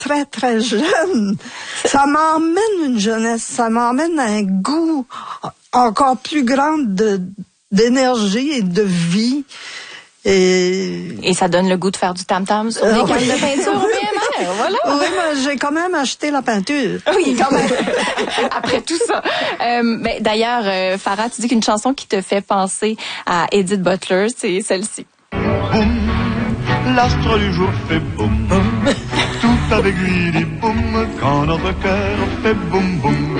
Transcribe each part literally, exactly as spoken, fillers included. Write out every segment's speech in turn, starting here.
très, très jeune. Ça m'emmène une jeunesse, ça m'emmène un goût encore plus grand de, d'énergie et de vie. Et... et ça donne le goût de faire du tam-tam sur des euh, cannes oui. de peinture au B M R, voilà. Oui, mais j'ai quand même acheté la peinture. Oui, quand même. Après tout ça. Euh, mais d'ailleurs, euh, Farah, tu dis qu'une chanson qui te fait penser à Edith Butler, c'est celle-ci. Boum, l'astre du jour fait boum, boum. Tout avec lui dit boum, quand notre cœur fait boum, boum.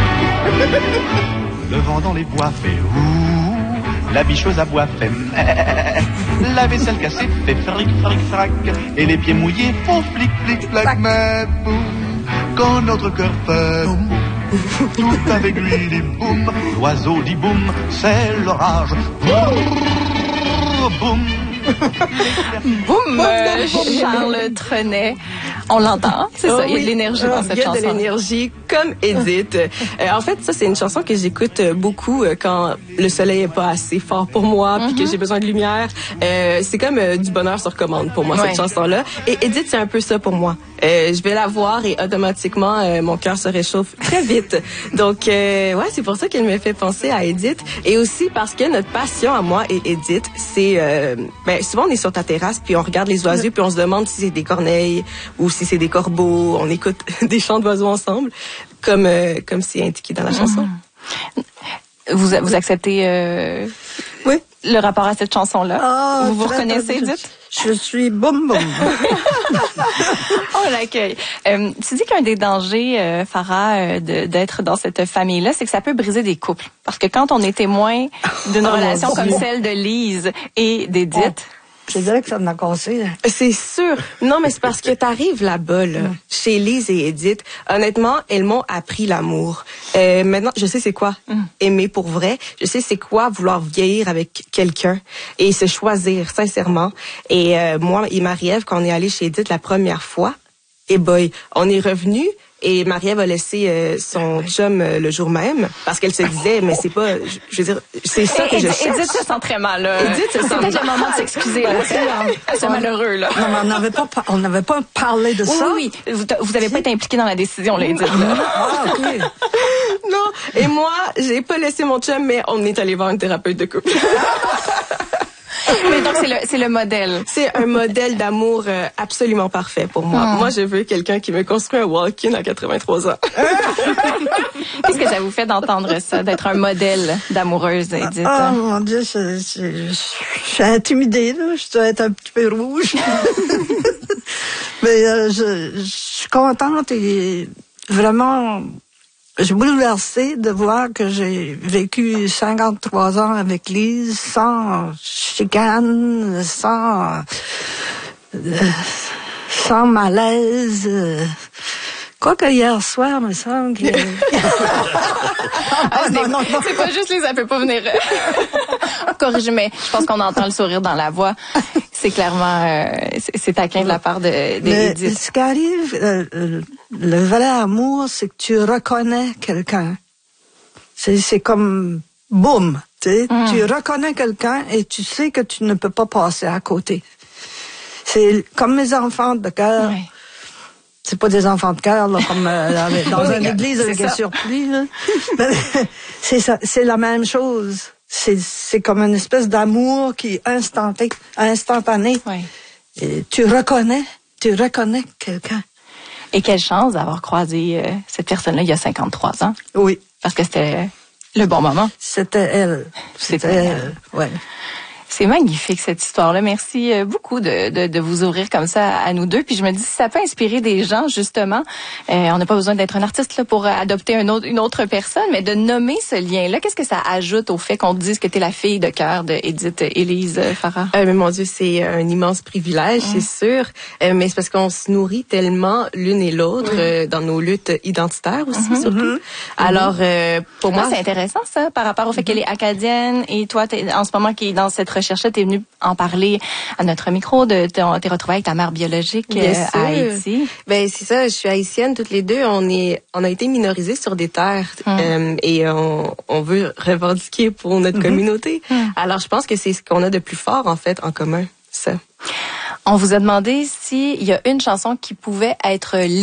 Le vent dans les bois fait ouh, la bicheuse à bois fait meh, la vaisselle cassée fait fric, fric, frac, et les pieds mouillés font flic, flic, flac, mais boum, quand notre cœur fait boum, tout avec lui dit boum, l'oiseau dit boum, c'est l'orage. Boum, boum. Boum, euh, Charles Trenet. On l'entend, c'est oh, ça, il y a oui. de l'énergie dans oh, cette il y a chanson. de l'énergie comme Edith. euh, en fait, ça, c'est une chanson que j'écoute beaucoup euh, quand le soleil est pas assez fort pour moi puis Mm-hmm. que j'ai besoin de lumière. Euh, c'est comme euh, du bonheur sur commande pour moi, Ouais. cette chanson-là. Et Edith, c'est un peu ça pour moi. Euh, je vais la voir et automatiquement, euh, mon cœur se réchauffe très vite. Donc, euh, ouais, c'est pour ça qu'elle me fait penser à Edith. Et aussi parce que notre passion à moi et Edith, c'est... Euh, ben, souvent, on est sur ta terrasse puis on regarde les oiseaux puis on se demande si c'est des corneilles ou si c'est des corbeaux. On écoute des chants d'oiseaux ensemble, comme euh, comme c'est indiqué dans la chanson. Vous, vous acceptez euh, Oui. le rapport à cette chanson-là? Ah, vous vous très, reconnaissez, très, Edith? Je suis boum, boum. On l'accueille. Euh, tu dis qu'un des dangers, euh, Farah, euh, de- d'être dans cette famille-là, c'est que ça peut briser des couples. Parce que quand on est témoin d'une Oh, relation mon comme Dieu. celle de Lise et d'Edith, Je dirais que ça m'a cassé. C'est sûr. Non, mais c'est parce que t'arrives là-bas, là, chez Lise et Edith. Honnêtement, elles m'ont appris l'amour. Euh, maintenant, je sais c'est quoi aimer pour vrai. Je sais c'est quoi vouloir vieillir avec quelqu'un et se choisir sincèrement. Et euh, moi et Marie-Ève, quand on est allé chez Edith la première fois, et boy, on est revenu. Et Marie-Ève a laissé euh, son chum euh, le jour même parce qu'elle se disait, mais c'est pas, je, je veux dire, c'est ça que je Edith, cherche. Edith se sent très mal. Là. Edith se sent C'est peut-être le moment de s'excuser. là. C'est malheureux. Là. Non, mais on n'avait pas, par- on n'avait pas parlé de Oui, ça. oui, oui. Vous, vous avez pas été impliqué dans la décision, là, Edith. Là. Ah, OK. Non. Et moi, j'ai pas laissé mon chum, mais on est allé voir une thérapeute de couple. Mais donc, c'est le, c'est le modèle. C'est un modèle d'amour euh, absolument parfait pour moi. Mm. Moi, je veux quelqu'un qui me construit un walk-in à quatre-vingt-trois ans. Qu'est-ce que ça vous fait d'entendre ça, d'être un modèle d'amoureuse, Edith? Oh mon Dieu, je, je, je suis intimidée, là. Je dois être un petit peu rouge. Mais euh, je, je suis contente et vraiment, je suis bouleversée de voir que j'ai vécu cinquante-trois ans avec Lise sans chicane, sans, euh, sans malaise. euh, Quoique hier soir, me semble que... Ah, c'est, c'est pas juste les, ça peut pas venir euh, corriger, mais je pense qu'on entend le sourire dans la voix. C'est clairement, euh, c'est, c'est taquin de la part de, de Mais Edith. ce qui arrive, euh, euh, le vrai amour, c'est que tu reconnais quelqu'un. C'est, c'est comme boum, tu sais, Mm. tu reconnais quelqu'un et tu sais que tu ne peux pas passer à côté. C'est comme mes enfants de cœur. Ouais. C'est pas des enfants de cœur, là, comme euh, avec- dans Oui, une église c'est avec un ça. surplis. Là. Mais c'est ça, c'est la même chose. C'est, c'est comme une espèce d'amour qui est instantané. instantané. Ouais. Et tu reconnais, tu reconnais quelqu'un. Et quelle chance d'avoir croisé euh, cette personne-là il y a cinquante-trois ans, Oui, parce que c'était le bon moment. c'était elle. C'était C'était elle. elle. Ouais. C'est magnifique, cette histoire-là. Merci euh, beaucoup de, de, de vous ouvrir comme ça à nous deux. Puis je me dis, si ça peut inspirer des gens, justement, euh, on n'a pas besoin d'être un artiste là pour adopter un autre, une autre personne, mais de nommer ce lien-là, qu'est-ce que ça ajoute au fait qu'on dise que tu es la fille de cœur de Edith Élise Farah? Euh, mais mon Dieu, c'est un immense privilège, c'est sûr. Euh, mais c'est parce qu'on se nourrit tellement l'une et l'autre euh, dans nos luttes identitaires aussi, surtout. Alors, euh, pour Moi, moi, c'est intéressant, ça, par rapport au fait qu'elle est acadienne et toi, t'es, en ce moment, qui est dans cette recherche-là, t'es venue en parler à notre micro, de, de t'es retrouvée avec ta mère biologique Bien euh, sûr. à Haïti. Ben c'est ça, je suis haïtienne, toutes les deux, on est, on a été minorisés sur des terres euh, et on, on veut revendiquer pour notre communauté. Alors je pense que c'est ce qu'on a de plus fort en fait en commun, ça. On vous a demandé s'il y a une chanson qui pouvait être